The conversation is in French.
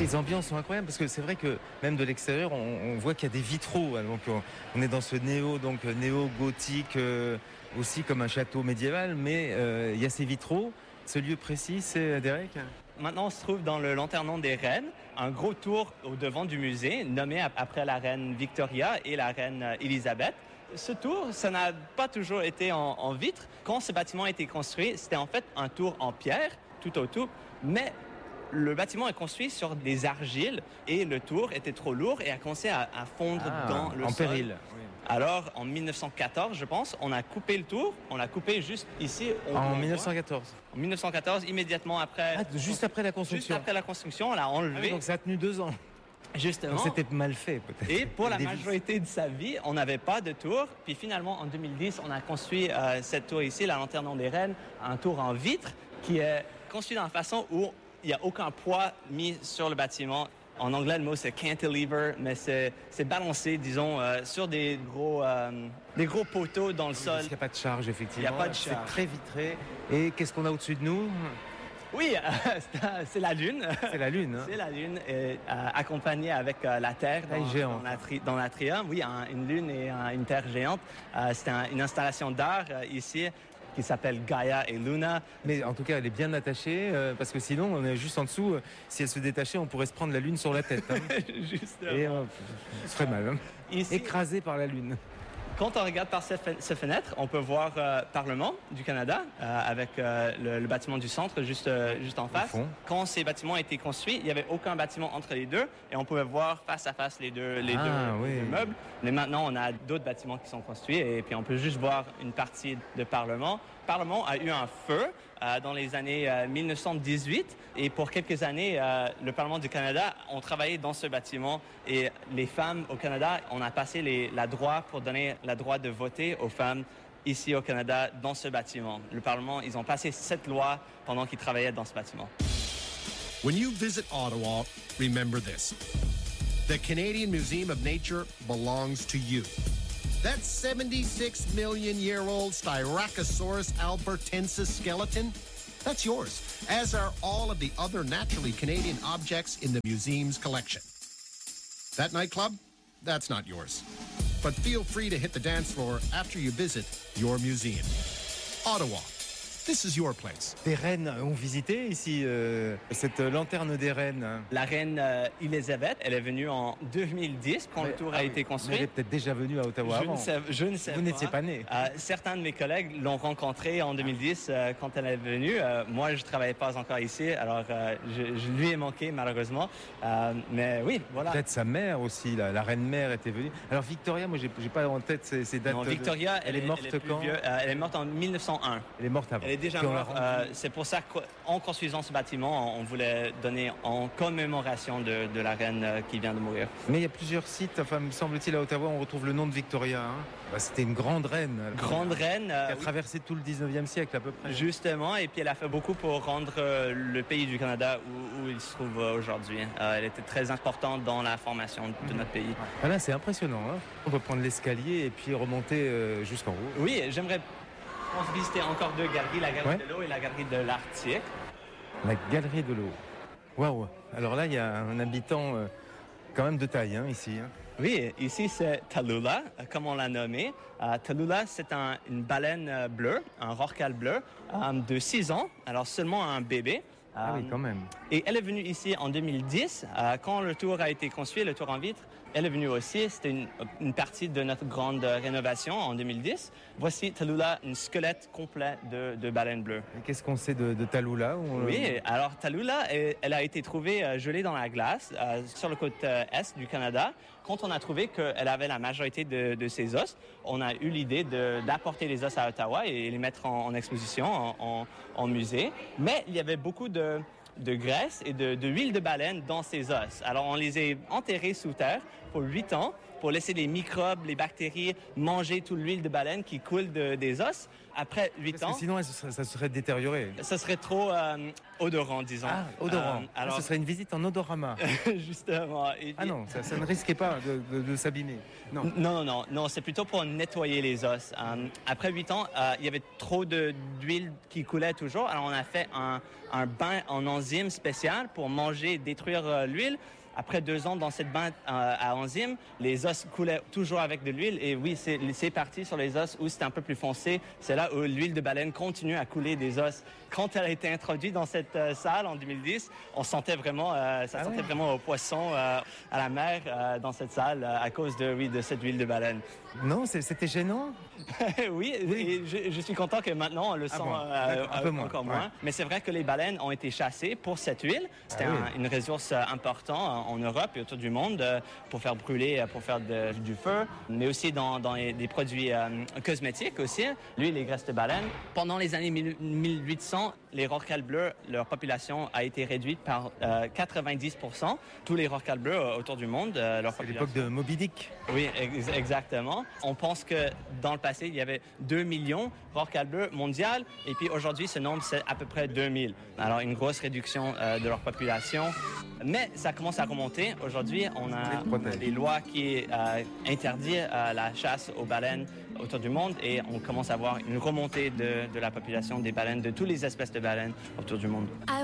Les ambiances sont incroyables parce que c'est vrai que même de l'extérieur, on voit qu'il y a des vitraux. Donc on est dans ce néo-gothique, aussi comme un château médiéval, mais il y a ces vitraux. Ce lieu précis, c'est Derek ? Maintenant, on se trouve dans le Lanternon des Reines, un gros tour au devant du musée, nommé après la reine Victoria et la reine Élisabeth. Ce tour, ça n'a pas toujours été en vitre. Quand ce bâtiment a été construit, c'était en fait un tour en pierre, tout autour, mais le bâtiment est construit sur des argiles et le tour était trop lourd et a commencé à fondre dans le sol. En péril. Oui. Alors, en 1914, je pense, on a coupé le tour. On l'a coupé juste ici. En 1914. En 1914, immédiatement après. Juste après la construction. Juste après la construction, on l'a enlevé. Donc ça a tenu 2 ans. Justement. Donc c'était mal fait, peut-être. Et pour la majorité de sa vie, on n'avait pas de tour. Puis finalement, en 2010, on a construit cette tour ici, la Lanternon des Reines, un tour en vitre qui est construit dans la façon où il n'y a aucun poids mis sur le bâtiment. En anglais, le mot c'est cantilever, mais c'est balancé, disons, sur des gros poteaux dans le sol. Parce qu'il n'y a pas de charge, effectivement. Il n'y a pas de charge. C'est très vitré. Et qu'est-ce qu'on a au-dessus de nous ? Oui, c'est la Lune. C'est la Lune. Hein? C'est la Lune, accompagnée avec la Terre dans l'atrium. Oui, une Lune et une Terre géante. C'est une installation d'art ici qui s'appelle Gaia et Luna. Mais en tout cas, elle est bien attachée, parce que sinon, on est juste en dessous. Si elle se détachait, on pourrait se prendre la Lune sur la tête. Hein. Justement. Et ce serait mal. Hein. Ici, écrasé par la Lune. Quand on regarde par cette fenêtre, on peut voir Parlement du Canada avec le bâtiment du centre juste en face. Quand ces bâtiments ont été construits, il n'y avait aucun bâtiment entre les deux et on pouvait voir face à face les deux meubles. Mais maintenant, on a d'autres bâtiments qui sont construits et puis on peut juste voir une partie de Parlement. Parlement a eu un feu dans les années 1918 et pour quelques années, le Parlement du Canada ont travaillé dans ce bâtiment et les femmes au Canada, on a passé la droit pour donner la droit de voter aux femmes ici au Canada dans ce bâtiment. Le Parlement, ils ont passé cette loi pendant qu'ils travaillaient dans ce bâtiment. When you visit Ottawa, remember this. The Canadian Museum of Nature belongs to you. That 76-million-year-old Styracosaurus albertensis skeleton, that's yours, as are all of the other naturally Canadian objects in the museum's collection. That nightclub, that's not yours. But feel free to hit the dance floor after you visit your museum. Ottawa, this is your place. Des reines ont visité ici cette lanterne des reines. La reine Élisabeth, elle est venue en 2010 quand le tour a été construit. Elle est peut-être déjà venue à Ottawa avant. Je ne sais pas. Vous n'étiez pas né. Certains de mes collègues l'ont rencontrée en 2010 quand elle est venue. Moi, je ne travaillais pas encore ici, alors je lui ai manqué malheureusement. Mais oui, voilà. Peut-être sa mère aussi, la reine mère était venue. Alors Victoria, moi, j'ai pas en tête ces dates. Non, Victoria, elle est morte quand elle est morte en 1901. Elle est morte avant. Elle est déjà morte. C'est pour ça qu'en construisant ce bâtiment, on voulait donner en commémoration de la reine qui vient de mourir. Mais il y a plusieurs sites, enfin, me semble-t-il, à Ottawa, on retrouve le nom de Victoria. Hein. C'était une grande reine. Grande reine. Qui a traversé tout le 19e siècle à peu près. Justement, et puis elle a fait beaucoup pour rendre le pays du Canada où il se trouve aujourd'hui. Elle était très importante dans la formation de notre pays. Ah là, c'est impressionnant. Hein. On peut prendre l'escalier et puis remonter jusqu'en haut. Oui, j'aimerais visiter encore 2 galeries, la galerie de l'eau et la galerie de l'Arctique. La galerie de l'eau. Waouh. Alors là, il y a un habitant quand même de taille ici. Hein. Oui, ici c'est Tallulah, comme on l'a nommé. Tallulah, c'est une baleine bleue, un rorqual bleu de 6 ans, alors seulement un bébé. Ah oui, quand même. Et elle est venue ici en 2010, quand le tour a été construit, le tour en vitre. Elle est venue aussi, c'était une partie de notre grande rénovation en 2010. Voici Tallulah, un squelette complet de baleine bleue. Et qu'est-ce qu'on sait de Tallulah? Oui, alors Tallulah, elle a été trouvée gelée dans la glace sur le côte est du Canada. Quand on a trouvé qu'elle avait la majorité de ses os, on a eu l'idée d'apporter les os à Ottawa et les mettre en exposition, en musée. Mais il y avait beaucoup de graisse et de huile de baleine dans ses os. Alors, on les a enterrés sous terre pour 8 ans pour laisser les microbes, les bactéries manger toute l'huile de baleine qui coule des os. Après 8 ans... Sinon, ça serait détérioré. Ça serait trop odorant, disons. Ah, odorant. Alors, ce serait une visite en odorama. Justement. Ah non, ça ne risquait pas de s'abîmer. Non, c'est plutôt pour nettoyer les os. Après 8 ans, il y avait trop d'huile qui coulait toujours. Alors, on a fait un bain en enzyme spécial pour manger et détruire l'huile. Après 2 ans dans cette bain à enzymes, les os coulaient toujours avec de l'huile. Et oui, c'est parti sur les os où c'était un peu plus foncé. C'est là où l'huile de baleine continue à couler des os. Quand elle a été introduite dans cette salle en 2010, on sentait vraiment, sentait vraiment au poisson, à la mer dans cette salle à cause de cette huile de baleine. Non, c'était gênant. Oui, et je suis content que maintenant on le sent un peu moins, encore moins. Ouais. Mais c'est vrai que les baleines ont été chassées pour cette huile. C'était une ressource importante en Europe et autour du monde pour faire brûler, pour faire du feu, mais aussi dans des produits cosmétiques aussi, l'huile et graisse de baleine. Pendant les années 1800, les rorquals bleus, leur population a été réduite par 90%. Tous les rorquals bleus autour du monde, leur population... C'est l'époque de Moby Dick. Oui, exactement. On pense que dans le passé, il y avait 2 millions de rorquals bleus mondiales, et puis aujourd'hui, ce nombre, c'est à peu près 2000. Alors, une grosse réduction de leur population. Mais ça commence à remonter. Aujourd'hui, on a des lois qui interdisent la chasse aux baleines autour du monde, et on commence à voir une remontée de la population des baleines, de toutes les espèces de baleines autour du monde.